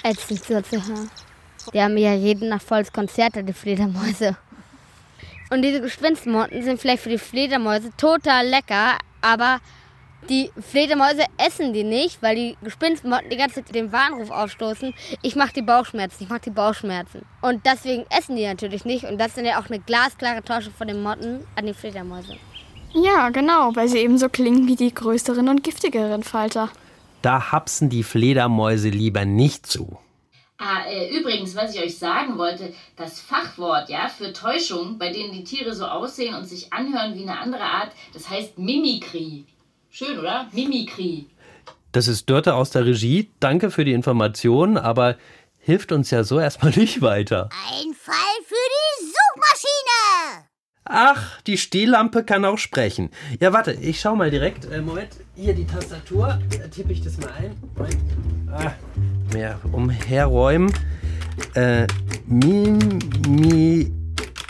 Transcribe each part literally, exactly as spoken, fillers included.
ätzend zuzuhören. Die haben ja jeden Nacht volles Konzert, die Fledermäuse. Und diese Gespinstmotten sind vielleicht für die Fledermäuse total lecker, aber die Fledermäuse essen die nicht, weil die Gespinstmotten die ganze Zeit den Warnruf aufstoßen. Ich mache die Bauchschmerzen, ich mache die Bauchschmerzen. Und deswegen essen die natürlich nicht. Und das ist ja auch eine glasklare Täuschung von den Motten an die Fledermäuse. Ja, genau, weil sie eben so klingen wie die größeren und giftigeren Falter. Da hapsen die Fledermäuse lieber nicht zu. Ah, äh, übrigens, was ich euch sagen wollte, das Fachwort, ja, für Täuschung, bei denen die Tiere so aussehen und sich anhören wie eine andere Art, das heißt Mimikrie. Schön, oder? Mimikrie. Das ist Dörte aus der Regie. Danke für die Information, aber hilft uns ja so erstmal nicht weiter. Ein Fall für die Suchmaschine! Ach, die Stehlampe kann auch sprechen. Ja, warte, ich schau mal direkt. Äh, Moment, hier die Tastatur. Da tippe ich das mal ein. Moment. Ah, mehr umherräumen. Äh, Mimikrie.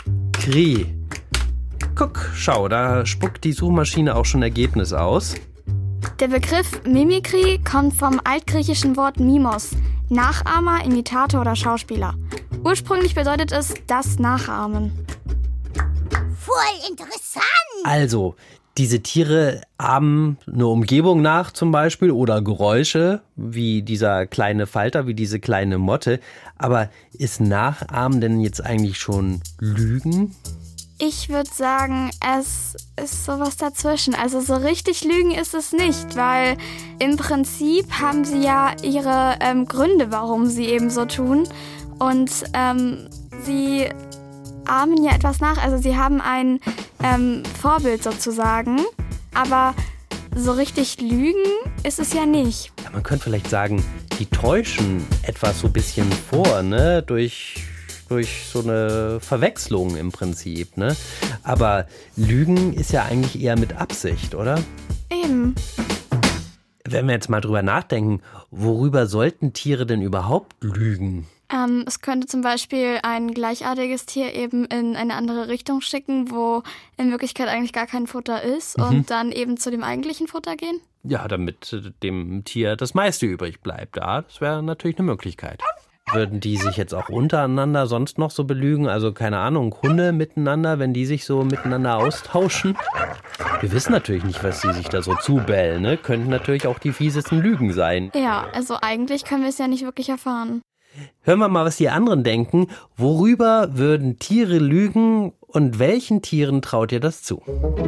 Guck, schau, da spuckt die Suchmaschine auch schon Ergebnis aus. Der Begriff Mimikrie kommt vom altgriechischen Wort Mimos, Nachahmer, Imitator oder Schauspieler. Ursprünglich bedeutet es das Nachahmen. Voll interessant! Also, diese Tiere ahmen eine Umgebung nach zum Beispiel oder Geräusche, wie dieser kleine Falter, wie diese kleine Motte. Aber ist Nachahmen denn jetzt eigentlich schon Lügen? Ich würde sagen, es ist sowas dazwischen. Also so richtig lügen ist es nicht, weil im Prinzip haben sie ja ihre ähm, Gründe, warum sie eben so tun. Und ähm, sie ahmen ja etwas nach. Also sie haben ein ähm, Vorbild sozusagen, aber so richtig lügen ist es ja nicht. Ja, man könnte vielleicht sagen, die täuschen etwas so ein bisschen vor, ne? Durch... durch so eine Verwechslung im Prinzip, ne? Aber Lügen ist ja eigentlich eher mit Absicht, oder? Eben. Wenn wir jetzt mal drüber nachdenken, worüber sollten Tiere denn überhaupt lügen? Ähm, es könnte zum Beispiel ein gleichartiges Tier eben in eine andere Richtung schicken, wo in Wirklichkeit eigentlich gar kein Futter ist mhm. und dann eben zu dem eigentlichen Futter gehen. Ja, damit dem Tier das meiste übrig bleibt. Ja, das wäre natürlich eine Möglichkeit. Würden die sich jetzt auch untereinander sonst noch so belügen? Also keine Ahnung, Hunde miteinander, wenn die sich so miteinander austauschen? Wir wissen natürlich nicht, was sie sich da so zubellen, ne? Könnten natürlich auch die fiesesten Lügen sein. Ja, also eigentlich können wir es ja nicht wirklich erfahren. Hören wir mal, was die anderen denken. Worüber würden Tiere lügen und welchen Tieren traut ihr das zu?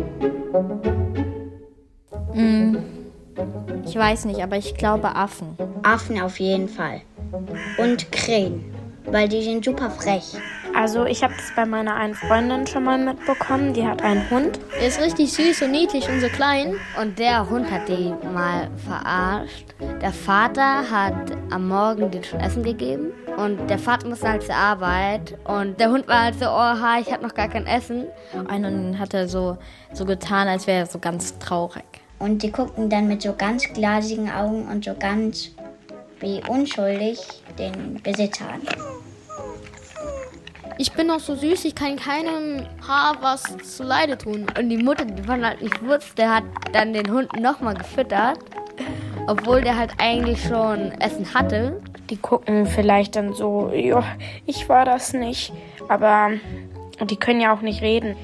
Mm, ich weiß nicht, aber ich glaube Affen. Affen auf jeden Fall. Und Krähen, weil die sind super frech. Also ich habe das bei meiner einen Freundin schon mal mitbekommen. Die hat einen Hund. Der ist richtig süß und niedlich und so klein. Und der Hund hat die mal verarscht. Der Vater hat am Morgen den schon Essen gegeben. Und der Vater musste halt zur Arbeit. Und der Hund war halt so, oha, ich habe noch gar kein Essen. Und dann hat er so, so getan, als wäre er so ganz traurig. Und die guckten dann mit so ganz glasigen Augen und so ganz wie unschuldig den Besitzer an. Ich bin noch so süß, ich kann keinem Haar was zu Leide tun. Und die Mutter, die fand halt nicht wusste, der hat dann den Hund nochmal gefüttert, obwohl der halt eigentlich schon Essen hatte. Die gucken vielleicht dann so, ja, ich war das nicht, aber die können ja auch nicht reden.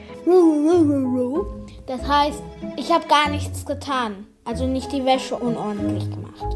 Das heißt, ich habe gar nichts getan, also nicht die Wäsche unordentlich gemacht.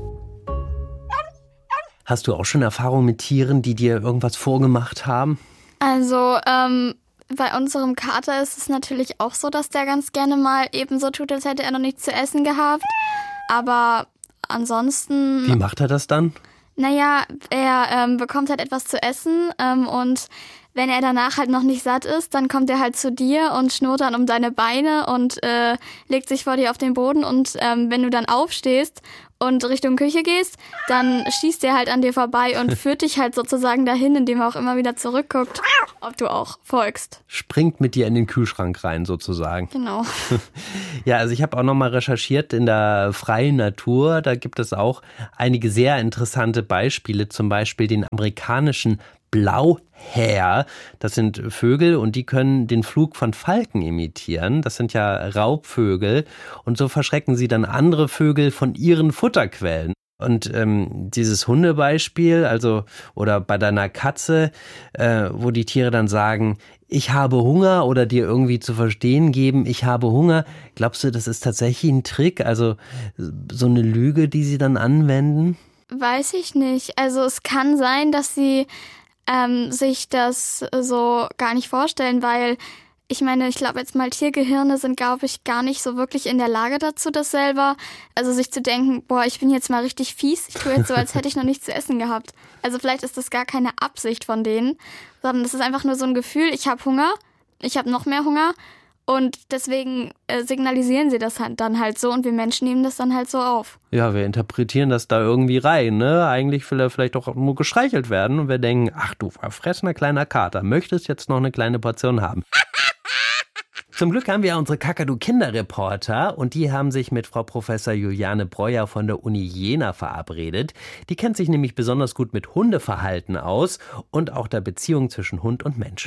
Hast du auch schon Erfahrung mit Tieren, die dir irgendwas vorgemacht haben? Also, ähm, bei unserem Kater ist es natürlich auch so, dass der ganz gerne mal eben so tut, als hätte er noch nichts zu essen gehabt. Aber ansonsten... Wie macht er das dann? Naja, er ähm, bekommt halt etwas zu essen ähm, und wenn er danach halt noch nicht satt ist, dann kommt er halt zu dir und schnurrt dann um deine Beine und äh, legt sich vor dir auf den Boden und ähm, wenn du dann aufstehst und Richtung Küche gehst, dann schießt er halt an dir vorbei und führt dich halt sozusagen dahin, indem er auch immer wieder zurückguckt, ob du auch folgst. Springt mit dir in den Kühlschrank rein sozusagen. Genau. Ja, also ich habe auch nochmal recherchiert in der freien Natur, da gibt es auch einige sehr interessante Beispiele, zum Beispiel den amerikanischen Blauhär. Das sind Vögel und die können den Flug von Falken imitieren. Das sind ja Raubvögel und so verschrecken sie dann andere Vögel von ihren Futterquellen. Und ähm, dieses Hundebeispiel, also oder bei deiner Katze, äh, wo die Tiere dann sagen, ich habe Hunger oder dir irgendwie zu verstehen geben, ich habe Hunger. Glaubst du, das ist tatsächlich ein Trick, also so eine Lüge, die sie dann anwenden? Weiß ich nicht. Also es kann sein, dass sie ähm, sich das so gar nicht vorstellen, weil ich meine, ich glaube jetzt mal, Tiergehirne sind, glaube ich, gar nicht so wirklich in der Lage dazu, das selber, also sich zu denken, boah, ich bin jetzt mal richtig fies, ich tue jetzt so, als hätte ich noch nichts zu essen gehabt. Also vielleicht ist das gar keine Absicht von denen, sondern das ist einfach nur so ein Gefühl, ich habe Hunger, ich habe noch mehr Hunger und deswegen äh, signalisieren sie das halt dann halt so und wir Menschen nehmen das dann halt so auf. Ja, wir interpretieren das da irgendwie rein, ne? Eigentlich will er vielleicht doch nur gestreichelt werden und wir denken, ach du verfressener kleiner Kater, möchtest jetzt noch eine kleine Portion haben? Zum Glück haben wir unsere Kakadu-Kinderreporter und die haben sich mit Frau Professor Juliane Breuer von der Uni Jena verabredet. Die kennt sich nämlich besonders gut mit Hundeverhalten aus und auch der Beziehung zwischen Hund und Mensch.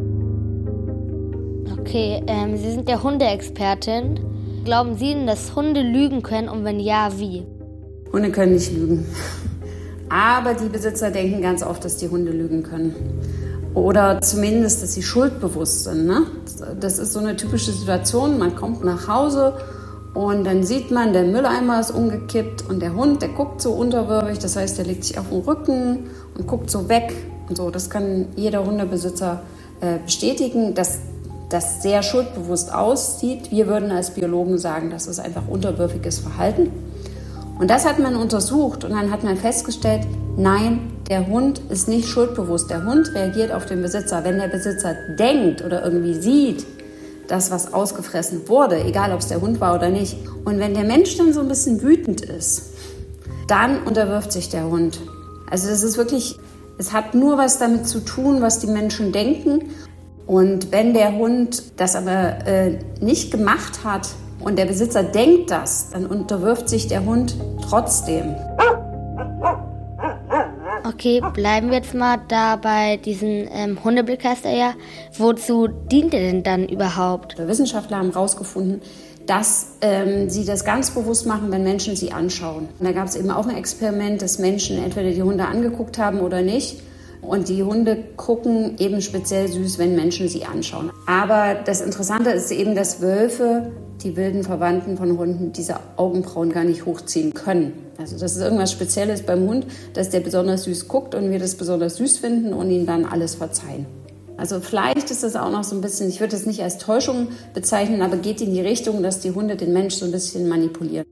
Okay, ähm, Sie sind ja Hundeexpertin. Glauben Sie denn, dass Hunde lügen können und wenn ja, wie? Hunde können nicht lügen. Aber die Besitzer denken ganz oft, dass die Hunde lügen können. Oder zumindest, dass sie schuldbewusst sind. Ne? Das ist so eine typische Situation. Man kommt nach Hause und dann sieht man, der Mülleimer ist umgekippt und der Hund, der guckt so unterwürfig. Das heißt, der legt sich auf den Rücken und guckt so weg. Und so, das kann jeder Hundebesitzer äh, bestätigen, dass das sehr schuldbewusst aussieht. Wir würden als Biologen sagen, das ist einfach unterwürfiges Verhalten. Und das hat man untersucht und dann hat man festgestellt, nein, der Hund ist nicht schuldbewusst. Der Hund reagiert auf den Besitzer. Wenn der Besitzer denkt oder irgendwie sieht, dass was ausgefressen wurde, egal ob es der Hund war oder nicht. Und wenn der Mensch dann so ein bisschen wütend ist, dann unterwirft sich der Hund. Also das ist wirklich, es hat nur was damit zu tun, was die Menschen denken. Und wenn der Hund das aber äh, nicht gemacht hat und der Besitzer denkt das, dann unterwirft sich der Hund trotzdem. Okay, bleiben wir jetzt mal da bei diesem ähm, Hundeblick, heißt er ja. Wozu dient er denn dann überhaupt? Wissenschaftler haben herausgefunden, dass ähm, sie das ganz bewusst machen, wenn Menschen sie anschauen. Und da gab es eben auch ein Experiment, dass Menschen entweder die Hunde angeguckt haben oder nicht. Und die Hunde gucken eben speziell süß, wenn Menschen sie anschauen. Aber das Interessante ist eben, dass Wölfe, die wilden Verwandten von Hunden, diese Augenbrauen gar nicht hochziehen können. Also das ist irgendwas Spezielles beim Hund, dass der besonders süß guckt und wir das besonders süß finden und ihm dann alles verzeihen. Also vielleicht ist das auch noch so ein bisschen, ich würde es nicht als Täuschung bezeichnen, aber geht in die Richtung, dass die Hunde den Mensch so ein bisschen manipulieren.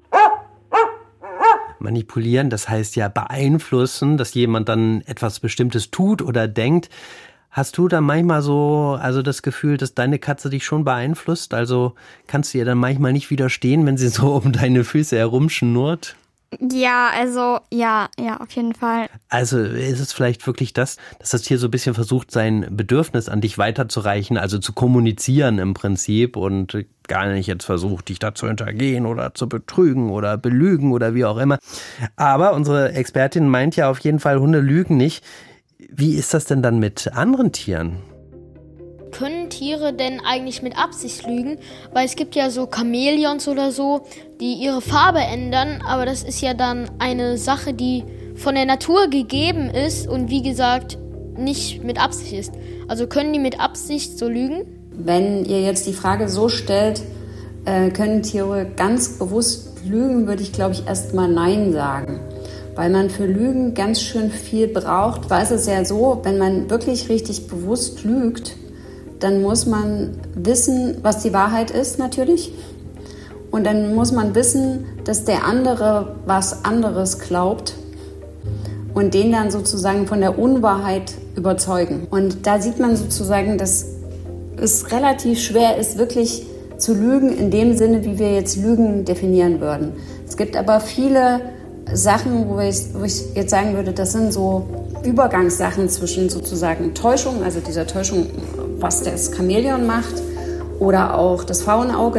Manipulieren, das heißt ja beeinflussen, dass jemand dann etwas Bestimmtes tut oder denkt. Hast du dann manchmal so also das Gefühl, dass deine Katze dich schon beeinflusst? Also kannst du ihr dann manchmal nicht widerstehen, wenn sie so um deine Füße herumschnurrt? Ja, also ja, ja, auf jeden Fall. Also ist es vielleicht wirklich das, dass das Tier so ein bisschen versucht, sein Bedürfnis an dich weiterzureichen, also zu kommunizieren im Prinzip und gar nicht jetzt versucht, dich da zu hintergehen oder zu betrügen oder belügen oder wie auch immer. Aber unsere Expertin meint ja auf jeden Fall, Hunde lügen nicht. Wie ist das denn dann mit anderen Tieren? Können Tiere denn eigentlich mit Absicht lügen? Weil es gibt ja so Chamäleons oder so, die ihre Farbe ändern, aber das ist ja dann eine Sache, die von der Natur gegeben ist und wie gesagt nicht mit Absicht ist. Also können die mit Absicht so lügen? Wenn ihr jetzt die Frage so stellt, äh, können Tiere ganz bewusst lügen, würde ich glaube ich erstmal Nein sagen. Weil man für Lügen ganz schön viel braucht. Weil es ist ja so, wenn man wirklich richtig bewusst lügt, dann muss man wissen, was die Wahrheit ist natürlich. Und dann muss man wissen, dass der andere was anderes glaubt und den dann sozusagen von der Unwahrheit überzeugen. Und da sieht man sozusagen, dass es relativ schwer ist, wirklich zu lügen in dem Sinne, wie wir jetzt Lügen definieren würden. Es gibt aber viele Sachen, wo ich, wo ich jetzt sagen würde, das sind so Übergangssachen zwischen sozusagen Täuschung, also dieser Täuschung, was das Chamäleon macht, oder auch das Faunauge.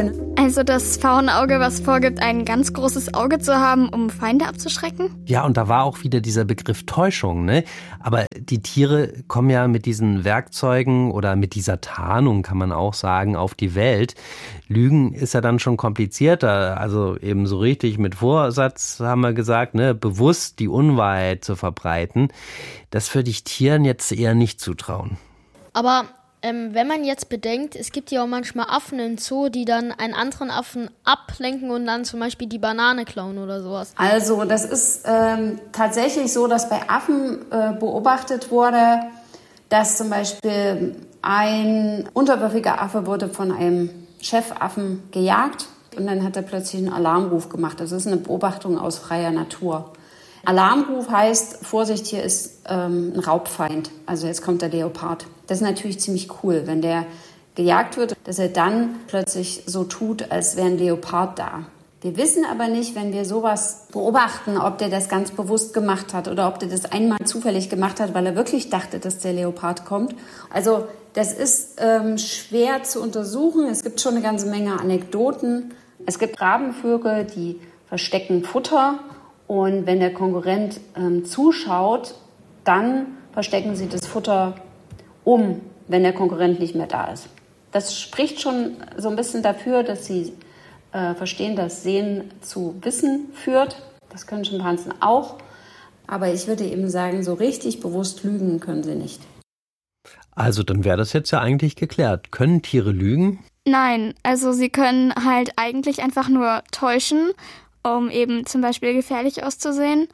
Also das Faunauge, was vorgibt, ein ganz großes Auge zu haben, um Feinde abzuschrecken? Ja, und da war auch wieder dieser Begriff Täuschung, ne? Aber die Tiere kommen ja mit diesen Werkzeugen oder mit dieser Tarnung, kann man auch sagen, auf die Welt. Lügen ist ja dann schon komplizierter, also eben so richtig mit Vorsatz, haben wir gesagt, ne? Bewusst die Unwahrheit zu verbreiten. Das würde ich Tieren jetzt eher nicht zutrauen. Aber ähm, wenn man jetzt bedenkt, es gibt ja auch manchmal Affen im Zoo, die dann einen anderen Affen ablenken und dann zum Beispiel die Banane klauen oder sowas. Also das ist ähm, tatsächlich so, dass bei Affen äh, beobachtet wurde, dass zum Beispiel ein unterwürfiger Affe wurde von einem Chefaffen gejagt und dann hat er plötzlich einen Alarmruf gemacht. Das ist eine Beobachtung aus freier Natur. Alarmruf heißt, Vorsicht, hier ist ähm, ein Raubfeind. Also jetzt kommt der Leopard. Das ist natürlich ziemlich cool, wenn der gejagt wird, dass er dann plötzlich so tut, als wäre ein Leopard da. Wir wissen aber nicht, wenn wir sowas beobachten, ob der das ganz bewusst gemacht hat oder ob der das einmal zufällig gemacht hat, weil er wirklich dachte, dass der Leopard kommt. Also das ist ähm, schwer zu untersuchen. Es gibt schon eine ganze Menge Anekdoten. Es gibt Rabenvögel, die verstecken Futter. Und wenn der Konkurrent ähm, zuschaut, dann verstecken sie das Futter um, wenn der Konkurrent nicht mehr da ist. Das spricht schon so ein bisschen dafür, dass sie äh, verstehen, dass Sehen zu Wissen führt. Das können Schimpansen auch. Aber ich würde eben sagen, so richtig bewusst lügen können sie nicht. Also dann wäre das jetzt ja eigentlich geklärt. Können Tiere lügen? Nein, also sie können halt eigentlich einfach nur täuschen, um eben zum Beispiel gefährlich auszusehen.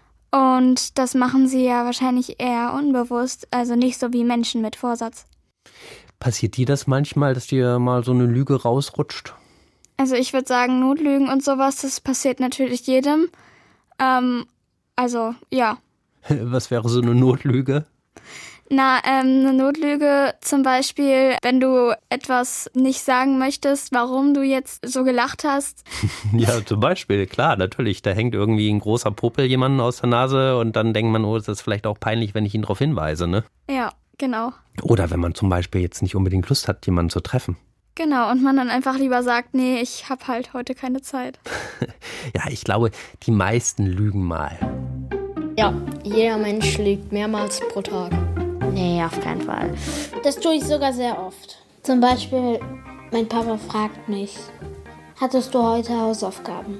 Und das machen sie ja wahrscheinlich eher unbewusst, also nicht so wie Menschen mit Vorsatz. Passiert dir das manchmal, dass dir mal so eine Lüge rausrutscht? Also ich würde sagen, Notlügen und sowas, das passiert natürlich jedem. Ähm, also, ja. Was wäre so eine Notlüge? Na, ähm, eine Notlüge zum Beispiel, wenn du etwas nicht sagen möchtest, warum du jetzt so gelacht hast. Ja, zum Beispiel, klar, natürlich. Da hängt irgendwie ein großer Popel jemanden aus der Nase und dann denkt man, oh, das ist vielleicht auch peinlich, wenn ich ihn darauf hinweise, ne? Ja, genau. Oder wenn man zum Beispiel jetzt nicht unbedingt Lust hat, jemanden zu treffen. Genau, und man dann einfach lieber sagt, nee, ich habe halt heute keine Zeit. Ja, ich glaube, die meisten lügen mal. Ja, jeder Mensch lügt mehrmals pro Tag. Nee, auf keinen Fall. Das tue ich sogar sehr oft. Zum Beispiel, mein Papa fragt mich, hattest du heute Hausaufgaben?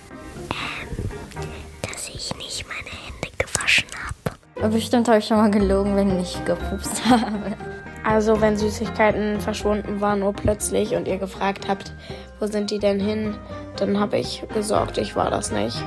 Ähm, dass ich nicht meine Hände gewaschen habe. Bestimmt habe ich schon mal gelogen, wenn ich gepupst habe. Also wenn Süßigkeiten verschwunden waren urplötzlich und ihr gefragt habt, wo sind die denn hin, dann habe ich gesagt, ich war das nicht.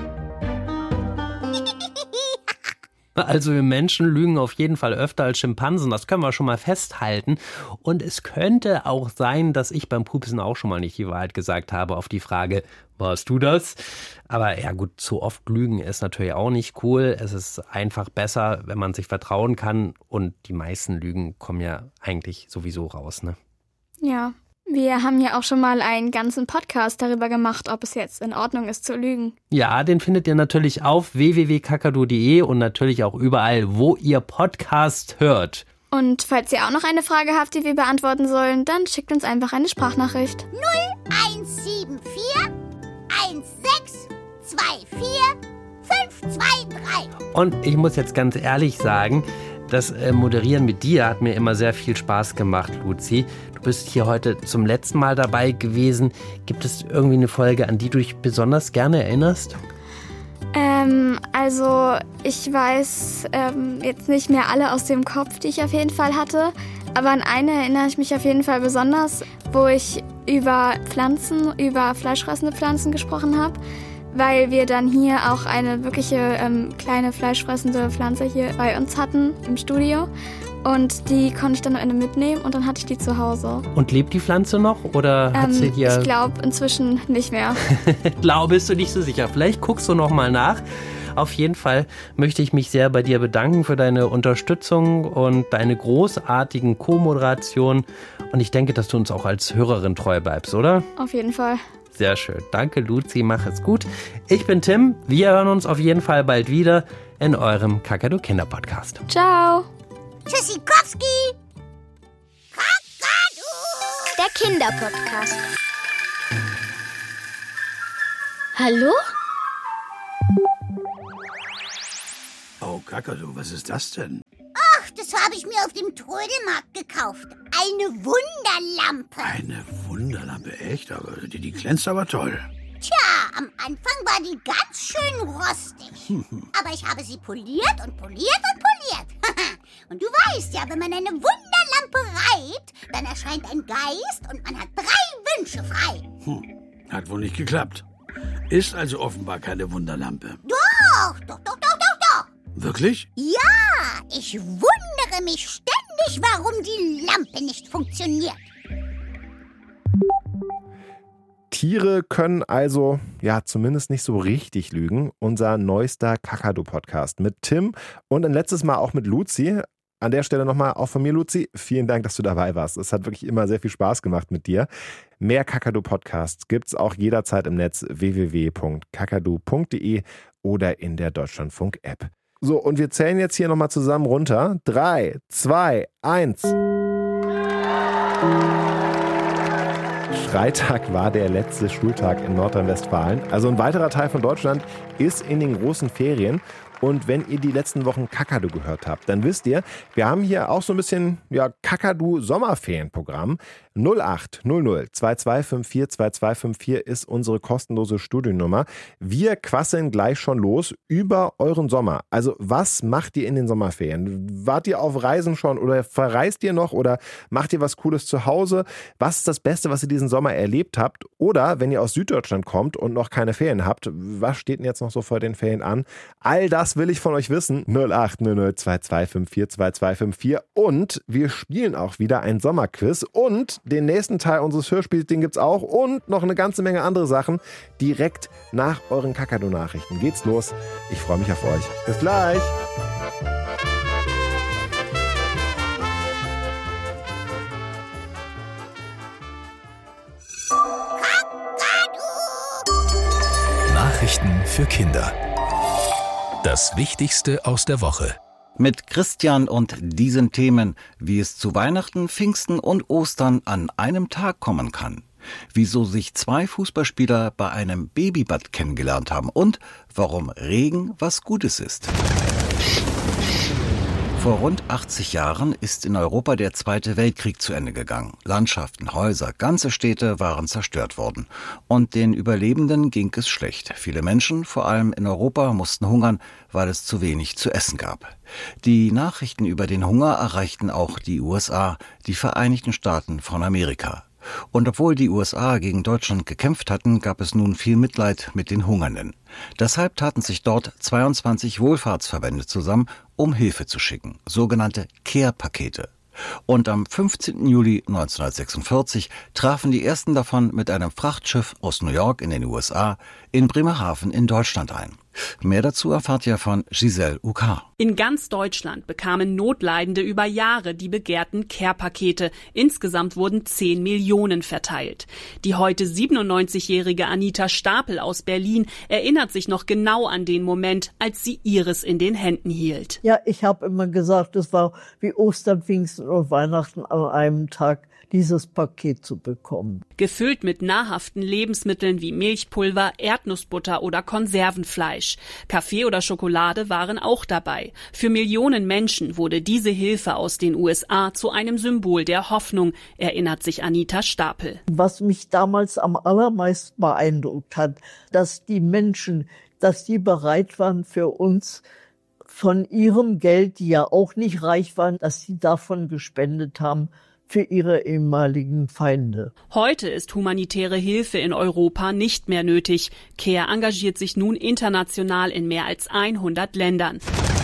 Also wir Menschen lügen auf jeden Fall öfter als Schimpansen, das können wir schon mal festhalten. Und es könnte auch sein, dass ich beim Pupsen auch schon mal nicht die Wahrheit gesagt habe auf die Frage, warst du das? Aber ja gut, zu oft lügen ist natürlich auch nicht cool. Es ist einfach besser, wenn man sich vertrauen kann. Und die meisten Lügen kommen ja eigentlich sowieso raus, ne? Ja. Wir haben ja auch schon mal einen ganzen Podcast darüber gemacht, ob es jetzt in Ordnung ist zu lügen. Ja, den findet ihr natürlich auf w w w punkt kakadu punkt de und natürlich auch überall, wo ihr Podcast hört. Und falls ihr auch noch eine Frage habt, die wir beantworten sollen, dann schickt uns einfach eine Sprachnachricht. null eins sieben vier eins sechs zwei vier fünf zwei drei. Und ich muss jetzt ganz ehrlich sagen, das Moderieren mit dir hat mir immer sehr viel Spaß gemacht, Luzi. Du bist hier heute zum letzten Mal dabei gewesen. Gibt es irgendwie eine Folge, an die du dich besonders gerne erinnerst? Ähm, also ich weiß ähm, jetzt nicht mehr alle aus dem Kopf, die ich auf jeden Fall hatte. Aber an eine erinnere ich mich auf jeden Fall besonders, wo ich über Pflanzen, über fleischfressende Pflanzen gesprochen habe. Weil wir dann hier auch eine wirkliche ähm, kleine fleischfressende Pflanze hier bei uns hatten im Studio. Und die konnte ich dann am Ende mitnehmen und dann hatte ich die zu Hause. Und lebt die Pflanze noch oder hat ähm, sie dir... Ich glaube inzwischen nicht mehr. Glaube, bist du nicht so sicher. Vielleicht guckst du noch mal nach. Auf jeden Fall möchte ich mich sehr bei dir bedanken für deine Unterstützung und deine großartigen Co-Moderationen. Und ich denke, dass du uns auch als Hörerin treu bleibst, oder? Auf jeden Fall. Sehr schön. Danke, Luzi. Mach es gut. Ich bin Tim. Wir hören uns auf jeden Fall bald wieder in eurem Kakadu Kinder Podcast. Ciao. Tschüssikowski. Kakadu. Der Kinderpodcast. Hallo? Oh, Kakadu, was ist das denn? Ach, das habe ich mir auf dem Trödelmarkt gekauft. Eine Wunderlampe. Eine Wunderlampe, echt? Aber die, die glänzt aber toll. Tja, am Anfang war die ganz schön rostig. Aber ich habe sie poliert und poliert und poliert. Und du weißt ja, wenn man eine Wunderlampe reibt, dann erscheint ein Geist und man hat drei Wünsche frei. Hm, hat wohl nicht geklappt. Ist also offenbar keine Wunderlampe. Doch, doch, doch, doch, doch, doch. Wirklich? Ja, ich wundere mich ständig, warum die Lampe nicht funktioniert. Tiere können also, ja, zumindest nicht so richtig lügen. Unser neuester Kakadu-Podcast mit Tim und ein letztes Mal auch mit Luzi. An der Stelle nochmal auch von mir, Luzi, vielen Dank, dass du dabei warst. Es hat wirklich immer sehr viel Spaß gemacht mit dir. Mehr Kakadu-Podcasts gibt's auch jederzeit im Netz w w w punkt kakadu punkt d e oder in der Deutschlandfunk-App. So, und wir zählen jetzt hier nochmal zusammen runter. Drei, zwei, eins. Freitag war der letzte Schultag in Nordrhein-Westfalen. Also ein weiterer Teil von Deutschland ist in den großen Ferien. Und wenn ihr die letzten Wochen Kakadu gehört habt, dann wisst ihr, wir haben hier auch so ein bisschen ja, Kakadu-Sommerferienprogramm. null acht null null zwei zwei fünf vier zwei zwei fünf vier ist unsere kostenlose Studiennummer. Wir quasseln gleich schon los über euren Sommer. Also was macht ihr in den Sommerferien? Wart ihr auf Reisen schon oder verreist ihr noch oder macht ihr was Cooles zu Hause? Was ist das Beste, was ihr diesen Sommer erlebt habt? Oder wenn ihr aus Süddeutschland kommt und noch keine Ferien habt, was steht denn jetzt noch so vor den Ferien an? All das will ich von euch wissen. null acht null null zwei zwei fünf vier zwei zwei fünf vier. Und wir spielen auch wieder ein Sommerquiz. Und den nächsten Teil unseres Hörspiels, den gibt's auch. Und noch eine ganze Menge andere Sachen. Direkt nach euren Kakadu-Nachrichten geht's los. Ich freue mich auf euch. Bis gleich. Nachrichten für Kinder. Das Wichtigste aus der Woche. Mit Christian und diesen Themen, wie es zu Weihnachten, Pfingsten und Ostern an einem Tag kommen kann. Wieso sich zwei Fußballspieler bei einem Babybad kennengelernt haben und warum Regen was Gutes ist. Vor rund achtzig Jahren ist in Europa der Zweite Weltkrieg zu Ende gegangen. Landschaften, Häuser, ganze Städte waren zerstört worden. Und den Überlebenden ging es schlecht. Viele Menschen, vor allem in Europa, mussten hungern, weil es zu wenig zu essen gab. Die Nachrichten über den Hunger erreichten auch die U S A, die Vereinigten Staaten von Amerika. Und obwohl die U S A gegen Deutschland gekämpft hatten, gab es nun viel Mitleid mit den Hungernden. Deshalb taten sich dort zweiundzwanzig Wohlfahrtsverbände zusammen, um Hilfe zu schicken, sogenannte Care-Pakete. Und am fünfzehnten Juli neunzehnhundertsechsundvierzig trafen die ersten davon mit einem Frachtschiff aus New York in den U S A in Bremerhaven in Deutschland ein. Mehr dazu erfahrt ihr von Giselle Uka. In ganz Deutschland bekamen Notleidende über Jahre die begehrten Care-Pakete. Insgesamt wurden zehn Millionen verteilt. Die heute siebenundneunzigjährige Anita Stapel aus Berlin erinnert sich noch genau an den Moment, als sie ihres in den Händen hielt. Ja, ich habe immer gesagt, es war wie Ostern, Pfingsten und Weihnachten an einem Tag, dieses Paket zu bekommen. Gefüllt mit nahrhaften Lebensmitteln wie Milchpulver, Erdnussbutter oder Konservenfleisch. Kaffee oder Schokolade waren auch dabei. Für Millionen Menschen wurde diese Hilfe aus den U S A zu einem Symbol der Hoffnung, erinnert sich Anita Stapel. Was mich damals am allermeisten beeindruckt hat, dass die Menschen, dass die bereit waren für uns von ihrem Geld, die ja auch nicht reich waren, dass sie davon gespendet haben, für ihre ehemaligen Feinde. Heute ist humanitäre Hilfe in Europa nicht mehr nötig. Care engagiert sich nun international in mehr als hundert Ländern.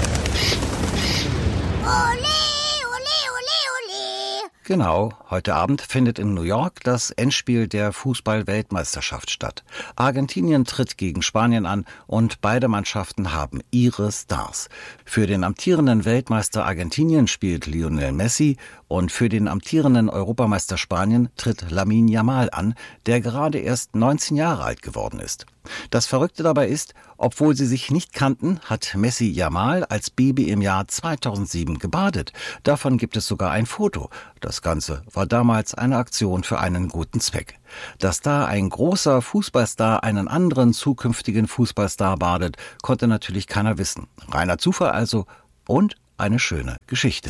Ole, ole, ole, ole. Genau, heute Abend findet in New York das Endspiel der Fußball-Weltmeisterschaft statt. Argentinien tritt gegen Spanien an und beide Mannschaften haben ihre Stars. Für den amtierenden Weltmeister Argentinien spielt Lionel Messi Und für den amtierenden Europameister Spanien tritt Lamine Yamal an, der gerade erst neunzehn Jahre alt geworden ist. Das Verrückte dabei ist, obwohl sie sich nicht kannten, hat Messi Yamal als Baby im Jahr zweitausendsieben gebadet. Davon gibt es sogar ein Foto. Das Ganze war damals eine Aktion für einen guten Zweck. Dass da ein großer Fußballstar einen anderen zukünftigen Fußballstar badet, konnte natürlich keiner wissen. Reiner Zufall also und eine schöne Geschichte.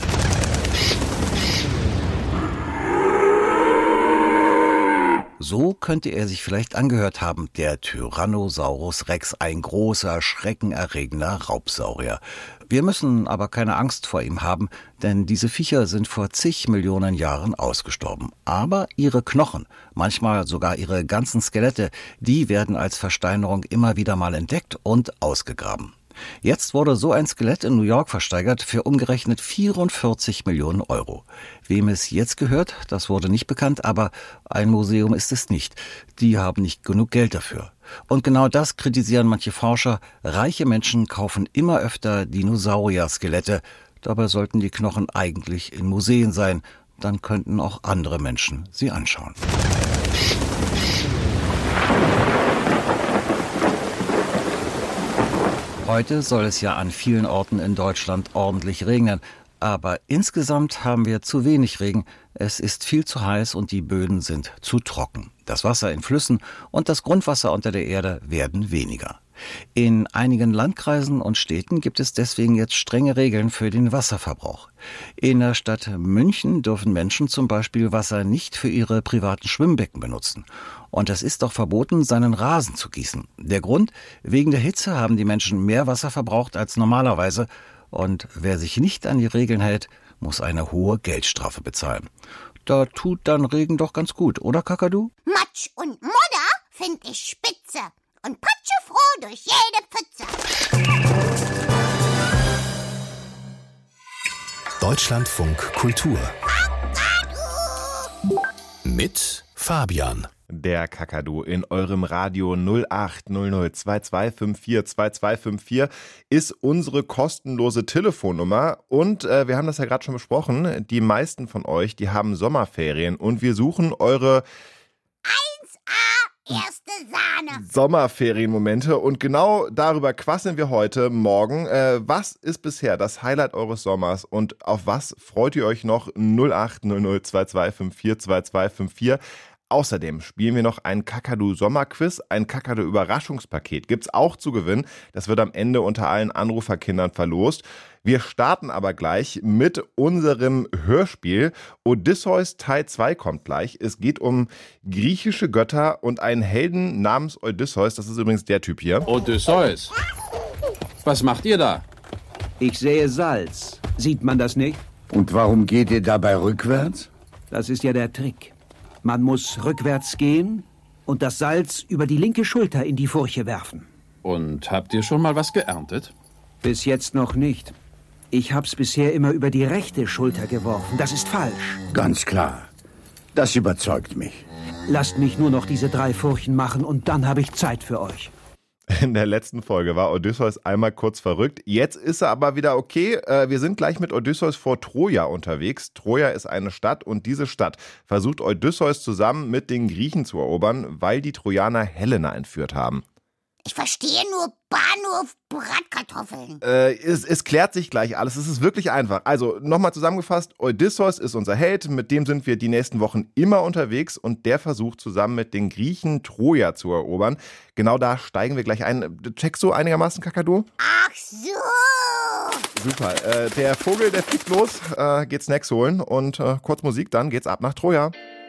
So könnte er sich vielleicht angehört haben, der Tyrannosaurus Rex, ein großer, schreckenerregender Raubsaurier. Wir müssen aber keine Angst vor ihm haben, denn diese Viecher sind vor zig Millionen Jahren ausgestorben. Aber ihre Knochen, manchmal sogar ihre ganzen Skelette, die werden als Versteinerung immer wieder mal entdeckt und ausgegraben. Jetzt wurde so ein Skelett in New York versteigert für umgerechnet vierundvierzig Millionen Euro. Wem es jetzt gehört, das wurde nicht bekannt, aber ein Museum ist es nicht. Die haben nicht genug Geld dafür. Und genau das kritisieren manche Forscher. Reiche Menschen kaufen immer öfter Dinosaurier-Skelette. Dabei sollten die Knochen eigentlich in Museen sein. Dann könnten auch andere Menschen sie anschauen. Heute soll es ja an vielen Orten in Deutschland ordentlich regnen. Aber insgesamt haben wir zu wenig Regen. Es ist viel zu heiß und die Böden sind zu trocken. Das Wasser in Flüssen und das Grundwasser unter der Erde werden weniger. In einigen Landkreisen und Städten gibt es deswegen jetzt strenge Regeln für den Wasserverbrauch. In der Stadt München dürfen Menschen zum Beispiel Wasser nicht für ihre privaten Schwimmbecken benutzen. Und es ist auch verboten, seinen Rasen zu gießen. Der Grund? Wegen der Hitze haben die Menschen mehr Wasser verbraucht als normalerweise. Und wer sich nicht an die Regeln hält, muss eine hohe Geldstrafe bezahlen. Da tut dann Regen doch ganz gut, oder Kakadu? Matsch und Modder find ich spitze und patsche froh durch jede Pfütze. Deutschlandfunk Kultur mit Fabian. Der Kakadu in eurem Radio null acht null null zwei zwei fünf vier zwei zwei fünf vier ist unsere kostenlose Telefonnummer und äh, wir haben das ja gerade schon besprochen, die meisten von euch, die haben Sommerferien und wir suchen eure eins A erste Sahne Sommerferienmomente und genau darüber quasseln wir heute Morgen. Äh, was ist bisher das Highlight eures Sommers und auf was freut ihr euch noch? null acht null null zwei zwei fünf vier zwei zwei fünf vier. Außerdem spielen wir noch ein Kakadu-Sommerquiz, ein Kakadu-Überraschungspaket gibt's auch zu gewinnen. Das wird am Ende unter allen Anruferkindern verlost. Wir starten aber gleich mit unserem Hörspiel. Odysseus Teil zwei kommt gleich. Es geht um griechische Götter und einen Helden namens Odysseus. Das ist übrigens der Typ hier. Odysseus, was macht ihr da? Ich sähe Salz. Sieht man das nicht? Und warum geht ihr dabei rückwärts? Das ist ja der Trick. Man muss rückwärts gehen und das Salz über die linke Schulter in die Furche werfen. Und habt ihr schon mal was geerntet? Bis jetzt noch nicht. Ich hab's bisher immer über die rechte Schulter geworfen. Das ist falsch. Ganz klar. Das überzeugt mich. Lasst mich nur noch diese drei Furchen machen und dann habe ich Zeit für euch. In der letzten Folge war Odysseus einmal kurz verrückt. Jetzt ist er aber wieder okay. Wir sind gleich mit Odysseus vor Troja unterwegs. Troja ist eine Stadt und diese Stadt versucht Odysseus zusammen mit den Griechen zu erobern, weil die Trojaner Helena entführt haben. Ich verstehe nur Bahnhof Bratkartoffeln. Äh, es, es klärt sich gleich alles. Es ist wirklich einfach. Also nochmal zusammengefasst, Odysseus ist unser Held. Mit dem sind wir die nächsten Wochen immer unterwegs und der versucht zusammen mit den Griechen Troja zu erobern. Genau da steigen wir gleich ein. Checkst du einigermaßen, Kakadu? Ach so. Super. Äh, der Vogel, der fliegt los, äh, geht Snacks holen und äh, kurz Musik, dann geht's ab nach Troja.